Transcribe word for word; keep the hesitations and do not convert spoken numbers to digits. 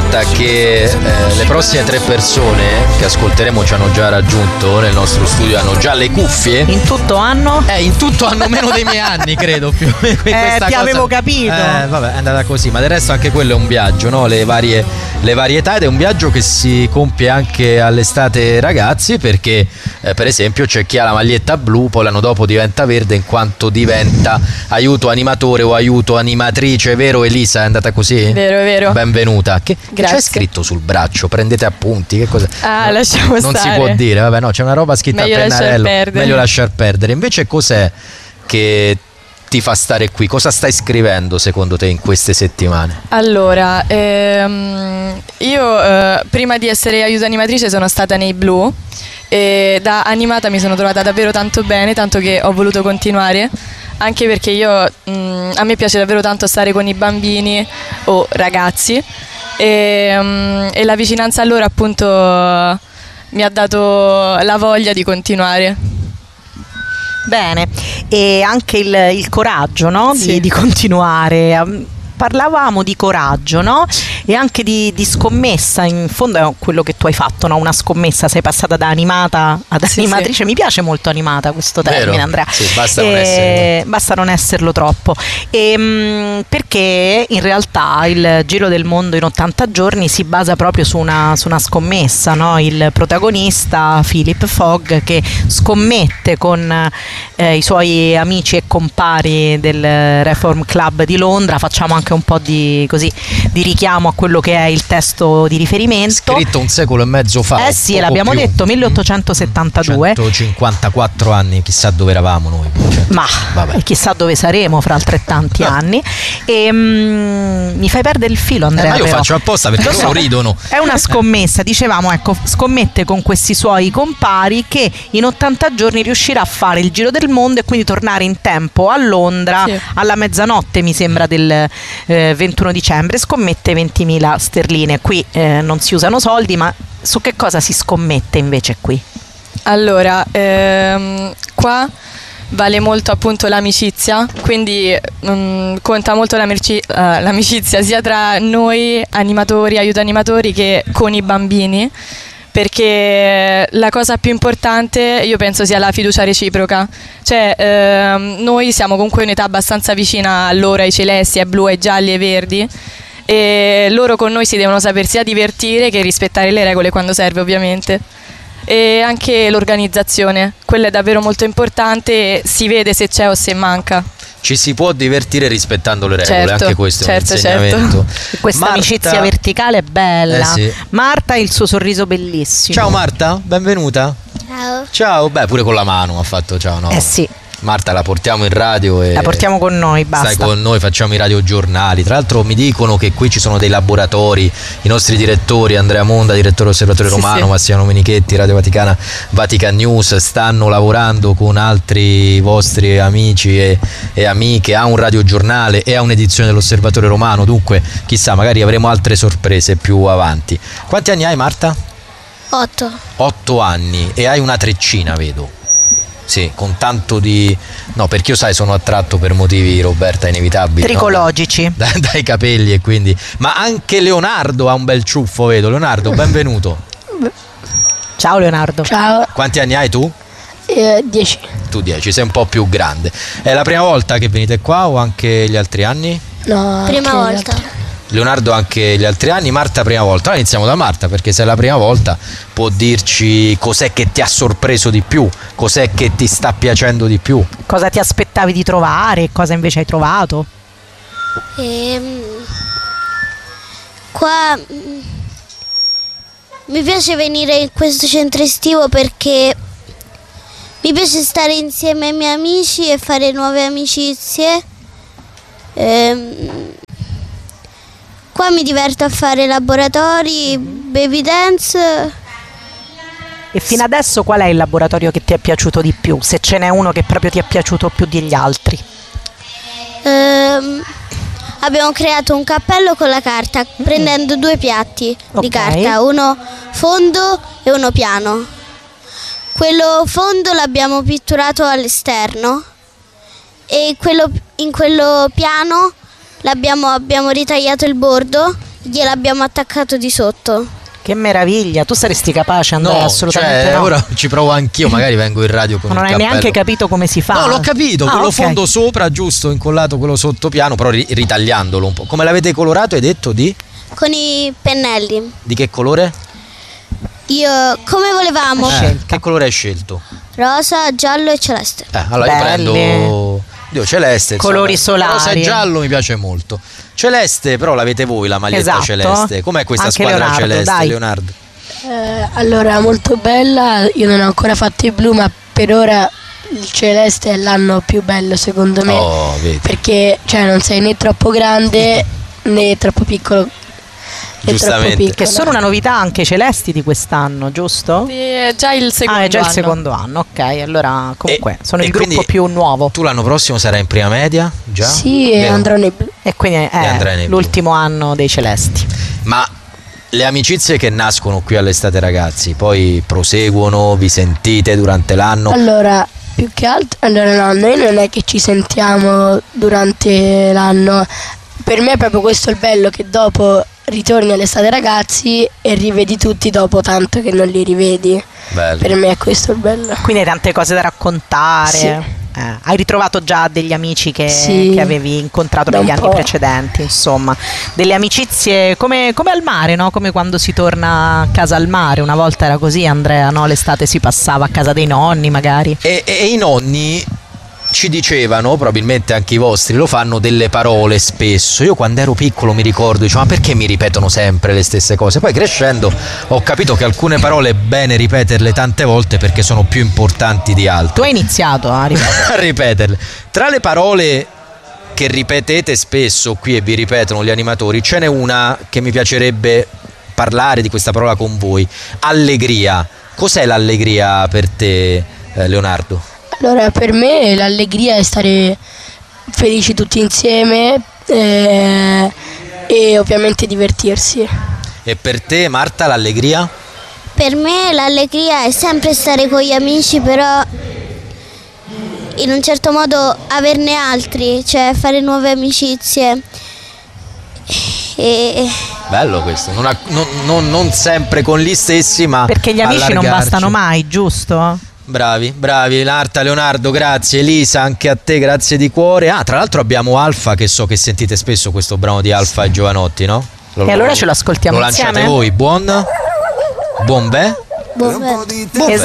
Marta che eh, le prossime tre persone che ascolteremo ci hanno già raggiunto nel nostro studio, hanno già le cuffie. In tutto hanno? Eh, in tutto hanno meno dei miei anni, credo più. Eh, ti cosa... avevo capito. Eh, vabbè, è andata così, ma del resto anche quello è un viaggio, no? Le varie, le varietà, ed è un viaggio che si compie anche all'estate, ragazzi, perché eh, per esempio c'è chi ha la maglietta blu, poi l'anno dopo diventa verde in quanto diventa aiuto animatore o aiuto animatrice, vero Elisa? È andata così? Vero, è vero. Benvenuta. Che, che Grazie. c'è scritto sul braccio? Prendete appunti, che cosa? Ah, no, lasciamo non stare. si può dire, vabbè, no, c'è una roba scritta Meglio a lasciar pennarello. perdere. Meglio lasciar perdere. Invece cos'è che ti fa stare qui? Cosa stai scrivendo secondo te in queste settimane? Allora, ehm, io eh, prima di essere aiuto animatrice sono stata nei Blu e da animata mi sono trovata davvero tanto bene, tanto che ho voluto continuare, anche perché io mh, a me piace davvero tanto stare con i bambini o ragazzi e, mh, e la vicinanza a loro appunto mi ha dato la voglia di continuare. Bene, e anche il, il coraggio, no? Sì. di, di continuare. Parlavamo di coraggio, no? E anche di, di scommessa, in fondo è quello che tu hai fatto, no? Una scommessa, sei passata da animata ad Sì, animatrice. sì. Mi piace molto animata questo termine, Vero? Andrea. Sì, basta non Eh, esserlo. basta non esserlo troppo. E, mh, perché in realtà il Giro del Mondo in ottanta giorni si basa proprio su una, su una scommessa, no? Il protagonista Philip Fogg che scommette con eh, i suoi amici e compari del Reform Club di Londra. Facciamo anche un po' di, così, di richiamo a quello che è il testo di riferimento. Scritto un secolo e mezzo fa. Eh sì, poco l'abbiamo più. detto, milleottocentosettantadue. centocinquantaquattro anni, chissà dove eravamo noi. Cioè, Ma vabbè. chissà dove saremo fra altrettanti anni. E mm, mi fai perdere il filo, Andrea. Eh, ma io però. faccio apposta perché Lo loro so. ridono. È una scommessa, dicevamo, ecco, scommette con questi suoi compari che in ottanta giorni riuscirà a fare il giro del mondo e quindi tornare in tempo a Londra Sì. alla mezzanotte, mi sembra, del eh, ventuno dicembre. Scommette ventimila sterline. Qui eh, non si usano soldi, ma su che cosa si scommette invece qui? Allora, ehm, qua vale molto appunto l'amicizia, quindi mm, conta molto l'amici- eh, l'amicizia sia tra noi animatori, aiuto animatori, che con i bambini, perché la cosa più importante io penso sia la fiducia reciproca, cioè ehm, noi siamo comunque in un'età abbastanza vicina a loro, ai celesti, ai blu, ai gialli, ai verdi, e loro con noi si devono saper sia divertire che rispettare le regole quando serve, ovviamente. E anche l'organizzazione, quella è davvero molto importante e si vede se c'è o se manca. Ci si può divertire rispettando le regole, Certo, anche questo certo, è un insegnamento. Questa Marta- amicizia verticale è bella. Eh sì. Marta ha il suo sorriso bellissimo. Ciao Marta, benvenuta. Ciao. Ciao, beh, pure con la mano ha fatto ciao, no? Eh sì, Marta, la portiamo in radio e la portiamo con noi, basta. stai con noi, facciamo i radiogiornali. Tra l'altro mi dicono che qui ci sono dei laboratori, i nostri direttori, Andrea Monda, direttore Osservatorio Sì, Romano, sì. Massimo Menichetti, Radio Vaticana, Vatican News, stanno lavorando con altri vostri amici e, e amiche a un radiogiornale e a un'edizione dell'Osservatorio Romano, dunque chissà, magari avremo altre sorprese più avanti. Quanti anni hai, Marta? Otto. Otto anni, e hai una treccina, vedo. Sì, con tanto di... No, perché io sai sono attratto per motivi, Roberta, inevitabili, no? Tricologici. Da- dai capelli, e quindi... Ma anche Leonardo ha un bel ciuffo, vedo. Leonardo, benvenuto. Ciao Leonardo. Ciao. Quanti anni hai tu? Eh, dieci. Tu dieci, sei un po' più grande. È la prima volta che venite qua o anche gli altri anni? No. Prima volta. Leonardo anche gli altri anni, Marta prima volta. Allora iniziamo da Marta, perché se è la prima volta può dirci cos'è che ti ha sorpreso di più, cos'è che ti sta piacendo di più. Cosa ti aspettavi di trovare? Cosa invece hai trovato? Ehm, qua mm, mi piace venire in questo centro estivo perché mi piace stare insieme ai miei amici e fare nuove amicizie. Ehm, qua mi diverto a fare laboratori, baby dance. E fino adesso qual è il laboratorio che ti è piaciuto di più? Se ce n'è uno che proprio ti è piaciuto più degli altri. Ehm, abbiamo creato un cappello con la carta, prendendo due piatti Ok. di carta, uno fondo e uno piano. Quello fondo l'abbiamo pitturato all'esterno e quello, in quello piano l'abbiamo, abbiamo ritagliato il bordo gliel'abbiamo attaccato di sotto. Che meraviglia, tu saresti capace, Andrea? No, Assolutamente cioè, no. ora ci provo anch'io, magari vengo in radio con Ma non il hai cappello. neanche capito come si fa? No, l'ho capito, Ah, quello ok. fondo sopra, giusto, incollato quello sottopiano, però ri- ritagliandolo un po'. Come l'avete colorato? Hai detto di? Con i pennelli. Di che colore? Io, come volevamo, Eh, che colore hai scelto? rosa, giallo e celeste. Eh, allora io Belli. prendo Dio, celeste, insomma. Colori solari. Rosa e giallo mi piace molto. Celeste, però l'avete voi la maglietta Esatto. celeste. Com'è questa Anche squadra Leonardo, celeste, dai. Leonardo? Eh, allora, molto bella, io non ho ancora fatto il blu, ma per ora il celeste è l'anno più bello secondo me, Oh, vedi. perché cioè, non sei né troppo grande né troppo piccolo. Né troppo Giustamente. piccolo. Che sono una novità anche celesti di quest'anno, giusto? È già il secondo Ah, è già il anno. secondo anno, ok. Allora, comunque, E- sono e il gruppo quindi più nuovo. Tu l'anno prossimo sarai in prima media? Già? Sì, e Vero? andrò nei blu. E quindi E andrai è nei l'ultimo anno dei celesti. Ma le amicizie che nascono qui all'estate, ragazzi, poi proseguono, vi sentite durante l'anno? Allora, più che altro, allora no, noi non è che ci sentiamo durante l'anno. Per me è proprio questo il bello, che dopo ritorni all'estate ragazzi e rivedi tutti dopo tanto che non li rivedi. Bello. Per me è questo il bello. Quindi hai tante cose da raccontare. Sì. Eh, hai ritrovato già degli amici che, Sì. che avevi incontrato Da negli un anni po'. precedenti, insomma, delle amicizie come, come al mare, no? Come quando si torna a casa al mare. Una volta era così, Andrea, no? L'estate si passava a casa dei nonni, magari. E, e i nonni ci dicevano, probabilmente anche i vostri lo fanno, delle parole spesso. Io quando ero piccolo mi ricordo, dicevo, ma perché mi ripetono sempre le stesse cose? Poi crescendo ho capito che alcune parole è bene ripeterle tante volte perché sono più importanti di altre. Tu hai iniziato a ripetere. A ripeterle. Tra le parole che ripetete spesso qui e vi ripetono gli animatori, ce n'è una che mi piacerebbe parlare di questa parola con voi. Allegria. Cos'è l'allegria per te, eh, Leonardo? Allora, per me l'allegria è stare felici tutti insieme eh, e ovviamente divertirsi. E per te, Marta, l'allegria? Per me l'allegria è sempre stare con gli amici, però in un certo modo averne altri, cioè fare nuove amicizie. E Bello questo, non, ha- non- non- non sempre con gli stessi, ma Perché gli amici non allargarci. bastano mai, giusto? Bravi, bravi, Marta, Leonardo, grazie. Elisa, anche a te, grazie di cuore. Ah, tra l'altro abbiamo Alfa, che so che sentite spesso questo brano di Alfa e Giovanotti, no? Lo- E allora ce lo ascoltiamo Lo lanciate insieme? voi, buon? Buon beh? boh, beh. Buon beh.